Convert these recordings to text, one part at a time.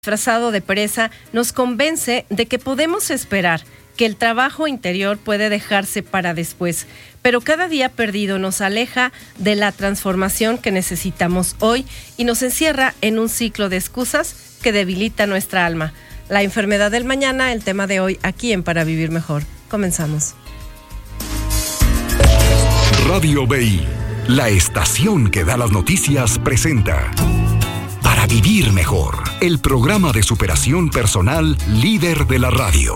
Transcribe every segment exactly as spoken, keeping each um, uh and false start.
disfrazado de pereza, nos convence de que podemos esperar, que el trabajo interior puede dejarse para después, pero cada día perdido nos aleja de la transformación que necesitamos hoy y nos encierra en un ciclo de excusas que debilita nuestra alma. La enfermedad del mañana, el tema de hoy aquí en Para Vivir Mejor. Comenzamos. Radio B I, la estación que da las noticias, presenta Para Vivir Mejor, el programa de superación personal líder de la radio.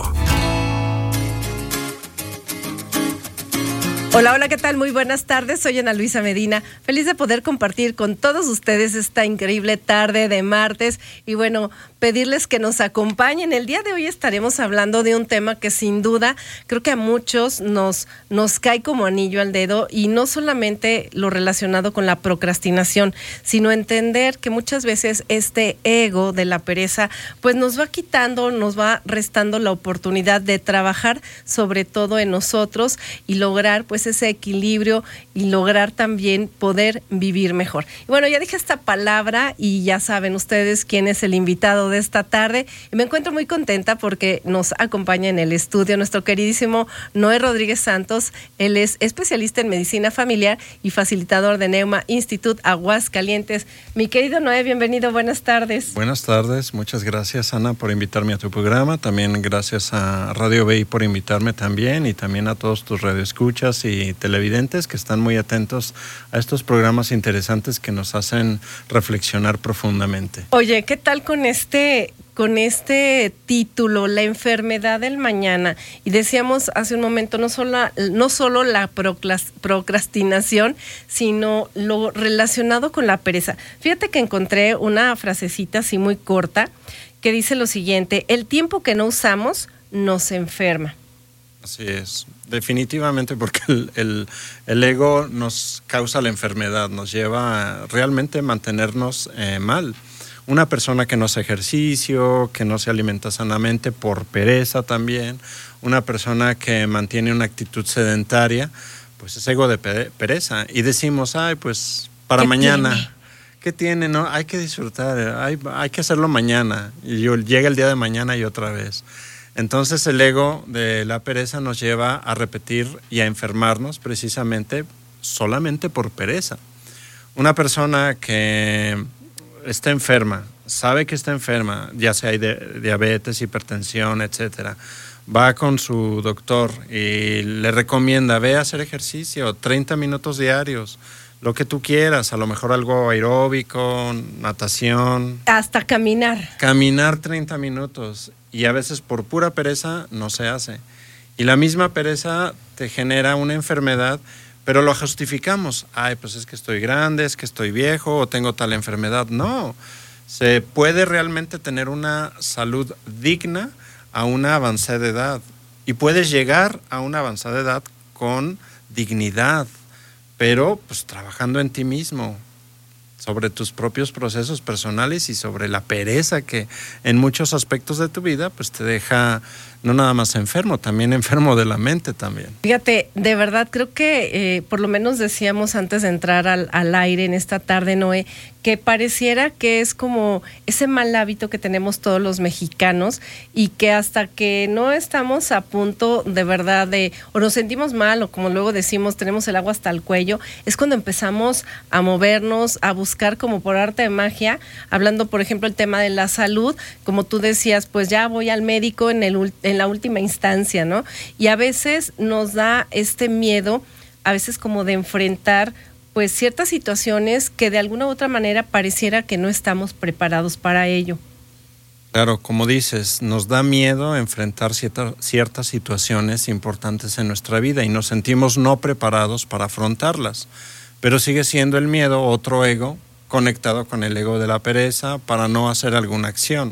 Hola, hola, ¿qué tal? Muy buenas tardes, soy Ana Luisa Medina, feliz de poder compartir con todos ustedes esta increíble tarde de martes y bueno, pedirles que nos acompañen. El día de hoy estaremos hablando de un tema que sin duda creo que a muchos nos, nos cae como anillo al dedo y no solamente lo relacionado con la procrastinación, sino entender que muchas veces este ego de la pereza pues nos va quitando, nos va restando la oportunidad de trabajar sobre todo en nosotros y lograr pues ese equilibrio y lograr también poder vivir mejor. Y bueno, ya dije esta palabra y ya saben ustedes quién es el invitado de esta tarde. Y me encuentro muy contenta porque nos acompaña en el estudio nuestro queridísimo Noé Rodríguez Santos. Él es especialista en medicina familiar y facilitador de Neuma Institute Aguascalientes. Mi querido Noé, bienvenido, buenas tardes. Buenas tardes, muchas gracias Ana por invitarme a tu programa. También gracias a Radio B I por invitarme también y también a todos tus radioescuchas y televidentes que están muy atentos a estos programas interesantes que nos hacen reflexionar profundamente. Oye, ¿qué tal con este, con este título, La enfermedad del mañana? Y decíamos hace un momento, no solo, no solo la procrastinación, sino lo relacionado con la pereza. Fíjate que encontré una frasecita así muy corta que dice lo siguiente: el tiempo que no usamos nos enferma. Así es, definitivamente, porque el, el, el ego nos causa la enfermedad, nos lleva a realmente mantenernos eh, mal. Una persona que no hace ejercicio, que no se alimenta sanamente por pereza también, una persona que mantiene una actitud sedentaria, pues es ego de pereza. Y decimos, ay, pues para ¿Qué mañana. tiene? ¿Qué tiene? No, hay que disfrutar, hay, hay que hacerlo mañana. Y yo, llega el día de mañana y otra vez. Entonces el ego de la pereza nos lleva a repetir y a enfermarnos precisamente solamente por pereza. Una persona que está enferma, sabe que está enferma, ya sea hay de, diabetes, hipertensión, etcétera, va con su doctor y le recomienda, ve a hacer ejercicio, treinta minutos diarios, lo que tú quieras, a lo mejor algo aeróbico, natación. Hasta caminar. Caminar treinta minutos. Y a veces por pura pereza no se hace. Y la misma pereza te genera una enfermedad, pero lo justificamos. Ay, pues es que estoy grande, es que estoy viejo o tengo tal enfermedad. No, se puede realmente tener una salud digna a una avanzada edad. Y puedes llegar a una avanzada edad con dignidad, pero pues trabajando en ti mismo, sobre tus propios procesos personales y sobre la pereza que en muchos aspectos de tu vida pues te deja no nada más enfermo, también enfermo de la mente también. Fíjate, de verdad creo que eh, por lo menos decíamos antes de entrar al, al aire en esta tarde, Noé, que pareciera que es como ese mal hábito que tenemos todos los mexicanos y que hasta que no estamos a punto de verdad de, o nos sentimos mal o como luego decimos, tenemos el agua hasta el cuello, es cuando empezamos a movernos, a buscar como por arte de magia, hablando por ejemplo el tema de la salud, como tú decías, pues ya voy al médico en, el, en la última instancia, ¿no? Y a veces nos da este miedo, a veces como de enfrentar pues ciertas situaciones que de alguna u otra manera pareciera que no estamos preparados para ello. Claro, como dices, nos da miedo enfrentar cierta, ciertas situaciones importantes en nuestra vida y nos sentimos no preparados para afrontarlas, pero sigue siendo el miedo otro ego conectado con el ego de la pereza para no hacer alguna acción.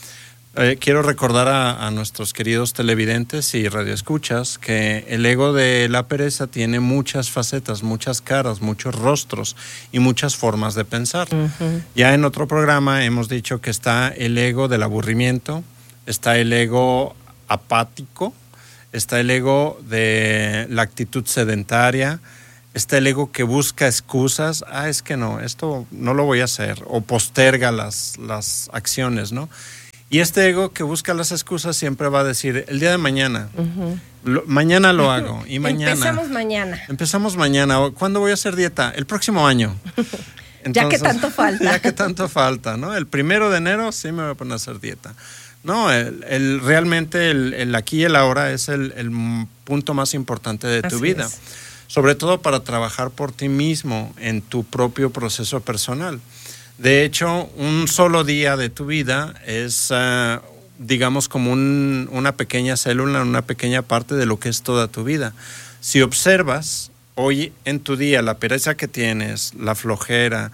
Eh, quiero recordar a, a nuestros queridos televidentes y radioescuchas que el ego de la pereza tiene muchas facetas, muchas caras, muchos rostros y muchas formas de pensar. Uh-huh. Ya en otro programa hemos dicho que está el ego del aburrimiento, está el ego apático, está el ego de la actitud sedentaria, está el ego que busca excusas, ah, es que no, esto no lo voy a hacer, o posterga las, las acciones, ¿no? Y este ego que busca las excusas siempre va a decir, el día de mañana, uh-huh. lo, mañana lo hago, y mañana. Empezamos mañana. Empezamos mañana. ¿Cuándo voy a hacer dieta? El próximo año. Entonces, ya que tanto falta. Ya que tanto falta, ¿no? El primero de enero sí me voy a poner a hacer dieta. No, el, el, realmente el, el aquí y el ahora es el, el punto más importante de tu Así vida. Es. Sobre todo para trabajar por ti mismo en tu propio proceso personal. De hecho, un solo día de tu vida es, uh, digamos, como un, una pequeña célula, una pequeña parte de lo que es toda tu vida. Si observas hoy en tu día la pereza que tienes, la flojera,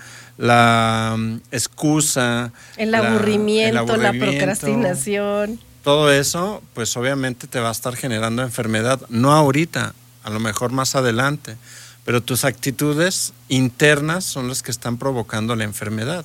la um, excusa, el la, aburrimiento, el aburrimiento, la procrastinación. Todo eso, pues obviamente te va a estar generando enfermedad. No ahorita, a lo mejor más adelante. Pero tus actitudes internas son las que están provocando la enfermedad.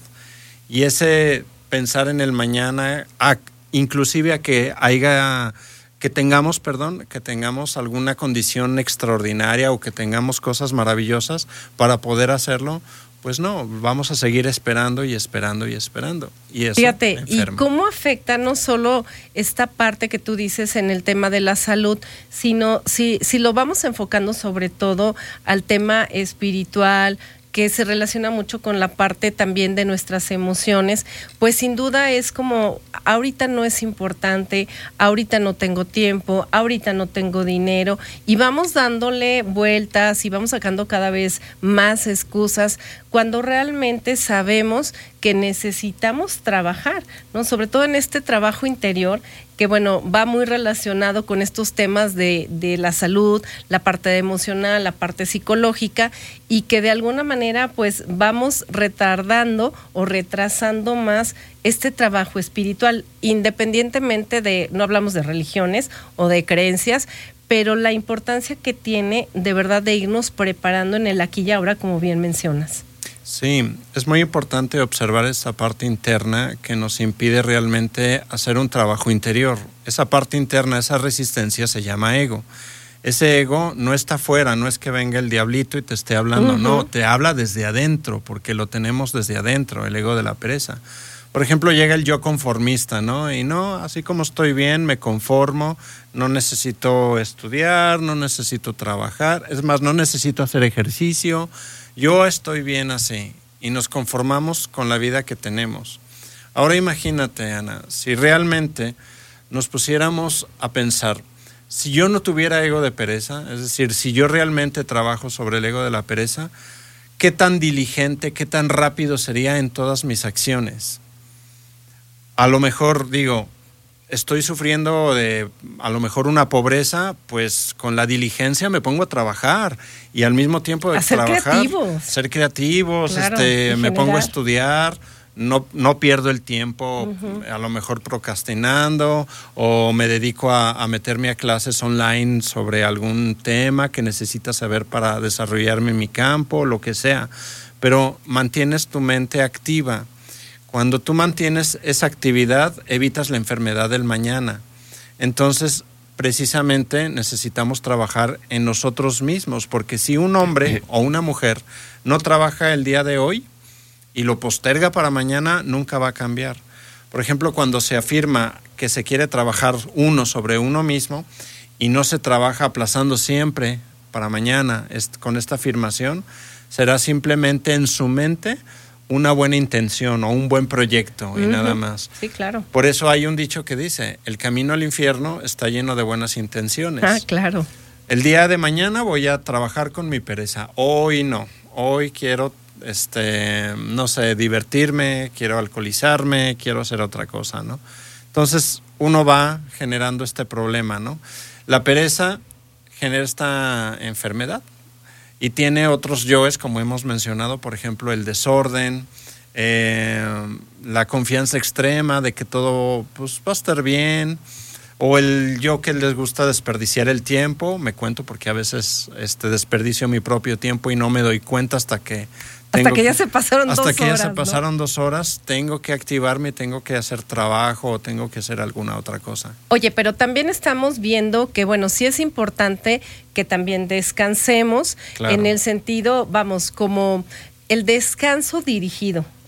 Y ese pensar en el mañana, a, inclusive a que haya, que tengamos, perdón, que tengamos alguna condición extraordinaria o que tengamos cosas maravillosas para poder hacerlo, pues no, vamos a seguir esperando y esperando y esperando. Y eso Fíjate, enferma. ¿Y cómo afecta no solo esta parte que tú dices en el tema de la salud, sino si, si lo vamos enfocando sobre todo al tema espiritual, que se relaciona mucho con la parte también de nuestras emociones, pues sin duda es como, ahorita no es importante, ahorita no tengo tiempo, ahorita no tengo dinero, y vamos dándole vueltas y vamos sacando cada vez más excusas, cuando realmente sabemos que necesitamos trabajar, ¿no? Sobre todo en este trabajo interior, que bueno, va muy relacionado con estos temas de, de la salud, la parte emocional, la parte psicológica, y que de alguna manera pues vamos retardando o retrasando más este trabajo espiritual, independientemente de, no hablamos de religiones o de creencias, pero la importancia que tiene de verdad de irnos preparando en el aquí y ahora, como bien mencionas. Sí, es muy importante observar esa parte interna que nos impide realmente hacer un trabajo interior. Esa parte interna, esa resistencia se llama ego. Ese ego no está afuera, no es que venga el diablito y te esté hablando, uh-huh. no, te habla desde adentro, porque lo tenemos desde adentro, el ego de la pereza. Por ejemplo, llega el yo conformista, ¿no? Y no, así como estoy bien, me conformo, no necesito estudiar, no necesito trabajar, es más, no necesito hacer ejercicio, yo estoy bien así, y nos conformamos con la vida que tenemos. Ahora imagínate, Ana, si realmente nos pusiéramos a pensar, si yo no tuviera ego de pereza, es decir, si yo realmente trabajo sobre el ego de la pereza, ¿qué tan diligente, qué tan rápido sería en todas mis acciones? A lo mejor, digo, estoy sufriendo de a lo mejor una pobreza, pues con la diligencia me pongo a trabajar y al mismo tiempo de a ser trabajar, creativos. ser creativos, claro, este, me generar. pongo a estudiar, no, no pierdo el tiempo, uh-huh. a lo mejor procrastinando, o me dedico a, a meterme a clases online sobre algún tema que necesita saber para desarrollarme en mi campo, lo que sea, pero mantienes tu mente activa. Cuando tú mantienes esa actividad, evitas la enfermedad del mañana. Entonces, precisamente necesitamos trabajar en nosotros mismos, porque si un hombre o una mujer no trabaja el día de hoy y lo posterga para mañana, nunca va a cambiar. Por ejemplo, cuando se afirma que se quiere trabajar uno sobre uno mismo y no se trabaja aplazando siempre para mañana con esta afirmación, será simplemente en su mente una buena intención o un buen proyecto y uh-huh. nada más. Sí, claro. Por eso hay un dicho que dice, el camino al infierno está lleno de buenas intenciones. Ah, claro. El día de mañana voy a trabajar con mi pereza. Hoy no. Hoy quiero, este, no sé, divertirme, quiero alcoholizarme, quiero hacer otra cosa, ¿no? Entonces, uno va generando este problema, ¿no? La pereza genera esta enfermedad. Y tiene otros yoes, como hemos mencionado, por ejemplo, el desorden, eh, la confianza extrema de que todo pues, va a estar bien, o el yo que les gusta desperdiciar el tiempo, me cuento porque a veces este, desperdicio mi propio tiempo y no me doy cuenta hasta que... Tengo hasta que ya se pasaron dos horas. Hasta que ya se ¿no? pasaron dos horas, tengo que activarme, tengo que hacer trabajo o tengo que hacer alguna otra cosa. Oye, pero también estamos viendo que, bueno, sí es importante que también descansemos, claro. En el sentido, vamos, como el descanso dirigido.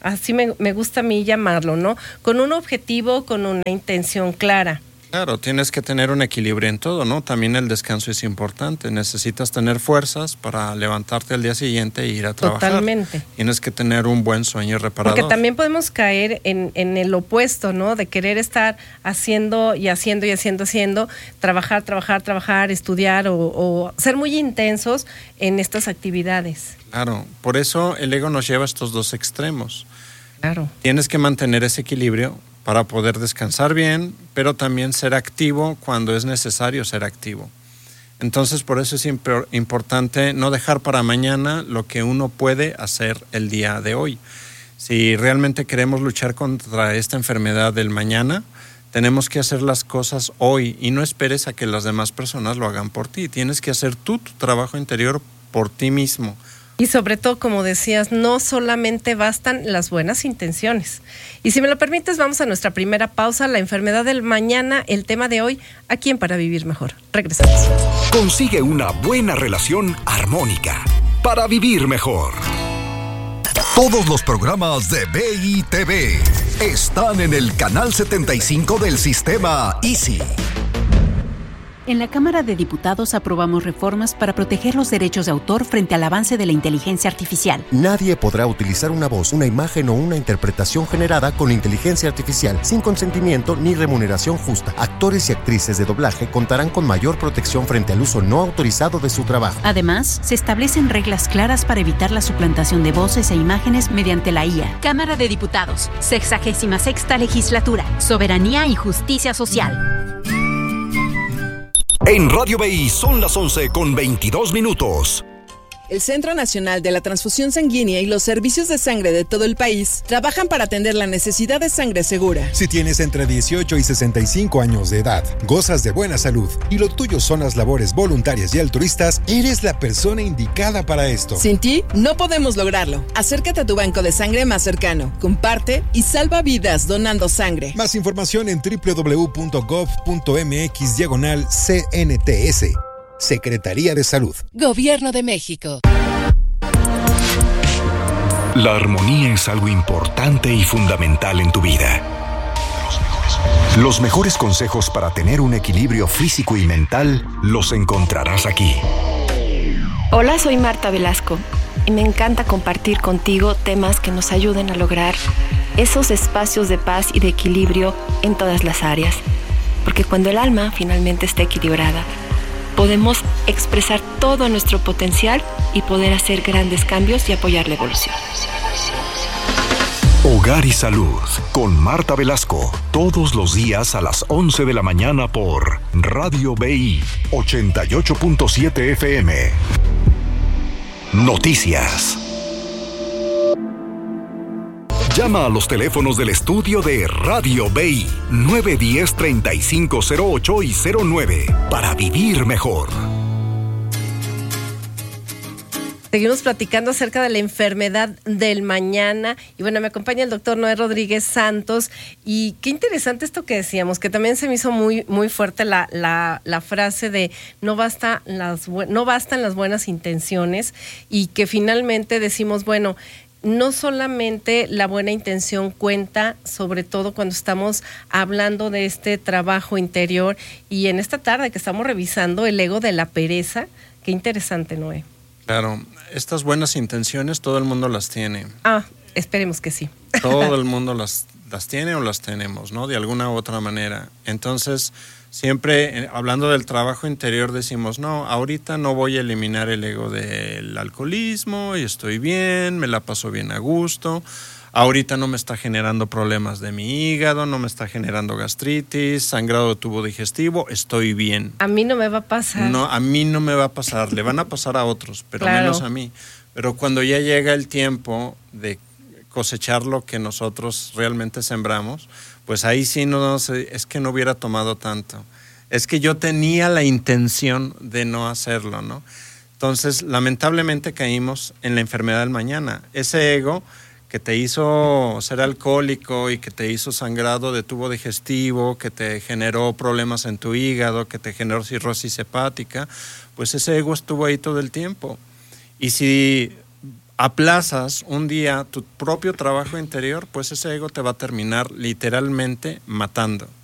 así me, me gusta a mí llamarlo, ¿no? Con un objetivo, con una intención clara. Claro, tienes que tener un equilibrio en todo, ¿no? También el descanso es importante. Necesitas tener fuerzas para levantarte al día siguiente e ir a trabajar. Totalmente. Tienes que tener un buen sueño reparador. Porque también podemos caer en, en el opuesto, ¿no? De querer estar haciendo y haciendo y haciendo, haciendo, trabajar, trabajar, trabajar, estudiar o, o ser muy intensos en estas actividades. Claro, por eso el ego nos lleva a estos dos extremos. Claro. Tienes que mantener ese equilibrio para poder descansar bien, pero también ser activo cuando es necesario ser activo. Entonces, por eso es imp- importante no dejar para mañana lo que uno puede hacer el día de hoy. Si realmente queremos luchar contra esta enfermedad del mañana, tenemos que hacer las cosas hoy y no esperes a que las demás personas lo hagan por ti. Tienes que hacer tú tu trabajo interior por ti mismo. Y sobre todo, como decías, no solamente bastan las buenas intenciones. Y si me lo permites, vamos a nuestra primera pausa, la enfermedad del mañana, el tema de hoy, aquí en Para Vivir Mejor. Regresamos. Consigue una buena relación armónica para vivir mejor. Todos los programas de B I T V están en el canal setenta y cinco del sistema Easy. En la Cámara de Diputados aprobamos reformas para proteger los derechos de autor frente al avance de la inteligencia artificial. Nadie podrá utilizar una voz, una imagen o una interpretación generada con inteligencia artificial sin consentimiento ni remuneración justa. Actores y actrices de doblaje contarán con mayor protección frente al uso no autorizado de su trabajo. Además, se establecen reglas claras para evitar la suplantación de voces e imágenes mediante la I A. Cámara de Diputados, sexagésima sexta legislatura, soberanía y justicia social. En Radio B I son las once con veintidós minutos. El Centro Nacional de la Transfusión Sanguínea y los servicios de sangre de todo el país trabajan para atender la necesidad de sangre segura. Si tienes entre dieciocho y sesenta y cinco años de edad, gozas de buena salud y lo tuyo son las labores voluntarias y altruistas, eres la persona indicada para esto. Sin ti, no podemos lograrlo. Acércate a tu banco de sangre más cercano, comparte y salva vidas donando sangre. Más información en doble u doble u doble u punto gov punto m x diagonal C N T S. Secretaría de Salud. Gobierno de México. La armonía es algo importante y fundamental en tu vida. Los mejores consejos para tener un equilibrio físico y mental los encontrarás aquí. Hola, soy Marta Velasco y me encanta compartir contigo temas que nos ayuden a lograr esos espacios de paz y de equilibrio en todas las áreas. Porque cuando el alma finalmente está equilibrada, podemos expresar todo nuestro potencial y poder hacer grandes cambios y apoyar la evolución. Hogar y Salud con Marta Velasco, todos los días a las once de la mañana por Radio B I ochenta y ocho punto siete F M. Noticias. Llama a los teléfonos del estudio de Radio B I nueve uno cero, treinta y cinco cero ocho y cero nueve para vivir mejor. Seguimos platicando acerca de la enfermedad del mañana y bueno, me acompaña el doctor Noé Rodríguez Santos y qué interesante esto que decíamos, que también se me hizo muy, muy fuerte la, la, la frase de no, basta las, no bastan las buenas intenciones y que finalmente decimos, bueno, no solamente la buena intención cuenta, sobre todo cuando estamos hablando de este trabajo interior y en esta tarde que estamos revisando el ego de la pereza. Qué interesante, Noé. Claro, estas buenas intenciones todo el mundo las tiene. Ah, esperemos que sí. Todo el mundo las, las tiene o las tenemos, ¿no? De alguna u otra manera. Entonces, siempre eh, hablando del trabajo interior decimos, no, ahorita no voy a eliminar el ego del alcoholismo y estoy bien, me la paso bien a gusto. Ahorita no me está generando problemas de mi hígado, no me está generando gastritis, sangrado de tubo digestivo, estoy bien. A mí no me va a pasar. No, a mí no me va a pasar, le van a pasar a otros, pero claro, menos a mí. Pero cuando ya llega el tiempo de cosechar lo que nosotros realmente sembramos, pues ahí sí no, es que no hubiera tomado tanto. Es que yo tenía la intención de no hacerlo, ¿no? Entonces, lamentablemente caímos en la enfermedad del mañana. Ese ego que te hizo ser alcohólico y que te hizo sangrado de tubo digestivo, que te generó problemas en tu hígado, que te generó cirrosis hepática, pues ese ego estuvo ahí todo el tiempo. Y si aplazas un día tu propio trabajo interior, pues ese ego te va a terminar literalmente matando.